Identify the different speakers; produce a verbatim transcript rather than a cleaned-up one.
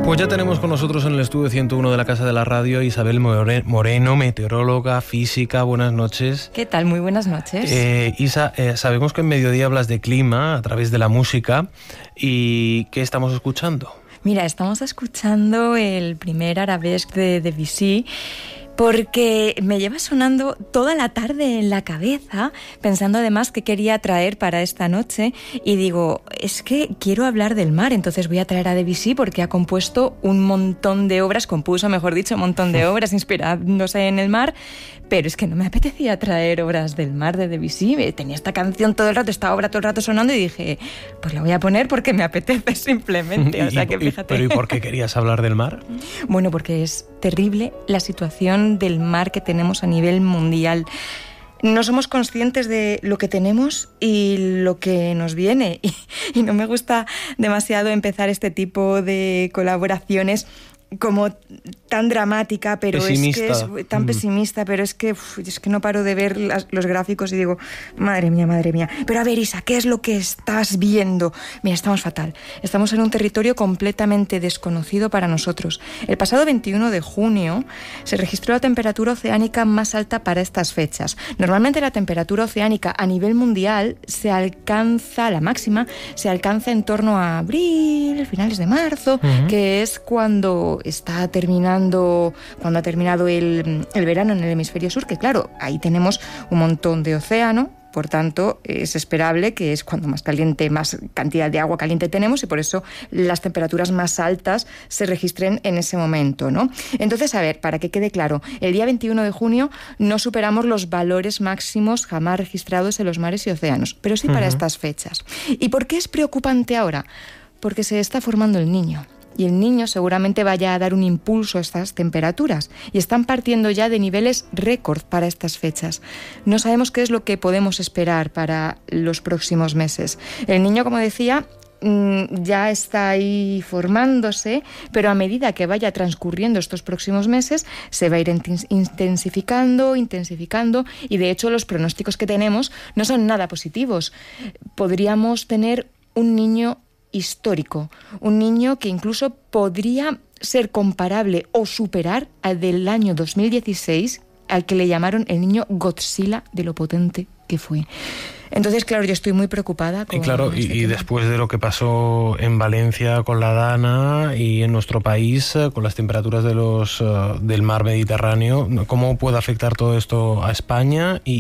Speaker 1: Pues ya tenemos con nosotros en el estudio ciento uno de la Casa de la Radio Isabel Moreno, meteoróloga, física. Buenas noches.
Speaker 2: ¿Qué tal? Muy buenas noches.
Speaker 1: Eh, Isa, eh, sabemos que en Mediodía hablas de clima a través de la música. ¿Y qué estamos escuchando?
Speaker 2: Mira, estamos escuchando el primer arabesque de Debussy, porque me lleva sonando toda la tarde en la cabeza, pensando además qué quería traer para esta noche, y digo, es que quiero hablar del mar, entonces voy a traer a Debussy porque ha compuesto un montón de obras, compuso, mejor dicho, un montón de obras inspirándose en el mar, pero es que no me apetecía traer obras del mar de Debussy. Tenía esta canción todo el rato, esta obra todo el rato sonando y dije, pues la voy a poner porque me apetece simplemente. O sea que fíjate.
Speaker 1: ¿Pero y por qué querías hablar del mar?
Speaker 2: Bueno, porque es terrible la situación del mar que tenemos a nivel mundial. No somos conscientes de lo que tenemos y lo que nos viene. Y, y no me gusta demasiado empezar este tipo de colaboraciones como tan dramática, pero
Speaker 1: pesimista.
Speaker 2: es que es tan mm. pesimista, pero es que uf, es que no paro de ver las, los gráficos y digo, madre mía, madre mía. Pero a ver, Isa, ¿qué es lo que estás viendo? Mira, estamos fatal. Estamos en un territorio completamente desconocido para nosotros. El pasado veintiuno de junio se registró la temperatura oceánica más alta para estas fechas. Normalmente la temperatura oceánica a nivel mundial se alcanza, la máxima, se alcanza en torno a abril, finales de marzo, uh-huh. que es cuando está terminando, cuando ha terminado el, el verano en el hemisferio sur, que claro, ahí tenemos un montón de océano, por tanto es esperable que es cuando más caliente, más cantidad de agua caliente tenemos y por eso las temperaturas más altas se registren en ese momento, ¿no? Entonces, a ver, para que quede claro, el día veintiuno de junio no superamos los valores máximos jamás registrados en los mares y océanos, pero sí para uh-huh. estas fechas. ¿Y por qué es preocupante ahora? Porque se está formando el Niño. Y el Niño seguramente vaya a dar un impulso a estas temperaturas y están partiendo ya de niveles récord para estas fechas. No sabemos qué es lo que podemos esperar para los próximos meses. El Niño, como decía, ya está ahí formándose, pero a medida que vaya transcurriendo estos próximos meses se va a ir intensificando, intensificando y de hecho los pronósticos que tenemos no son nada positivos. Podríamos tener un niño histórico, un niño que incluso podría ser comparable o superar al del año dos mil dieciséis, al que le llamaron el niño Godzilla de lo potente que fue. Entonces, claro, yo estoy muy preocupada con
Speaker 1: y claro, este y, y después de lo que pasó en Valencia con la Dana y en nuestro país con las temperaturas de los uh, del mar Mediterráneo, ¿cómo puede afectar todo esto a España y